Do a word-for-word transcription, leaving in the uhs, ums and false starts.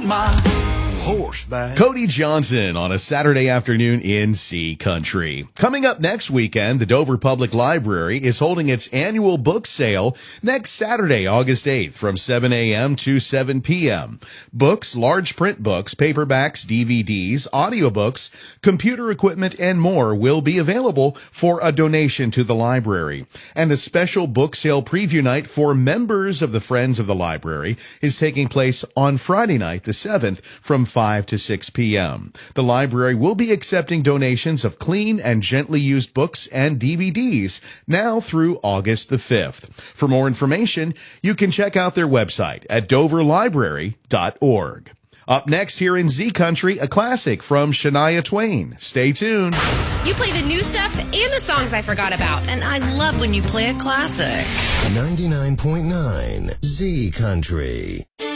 my horseback. Cody Johnson on a Saturday afternoon in C Country. Coming up next weekend, the Dover Public Library is holding its annual book sale next Saturday, August eighth from seven a.m. to seven p.m. Books, large print books, paperbacks, D V Ds, audiobooks, computer equipment, and more will be available for a donation to the library. And a special book sale preview night for members of the Friends of the Library is taking place on Friday night, the seventh, from five to six p.m. The library will be accepting donations of clean and gently used books and D V Ds now through August the fifth. For more information, you can check out their website at dover library dot org. Up next here in Z Country, a classic from Shania Twain. Stay tuned. You play the new stuff and the songs I forgot about. And I love when you play a classic. ninety-nine point nine Z Country.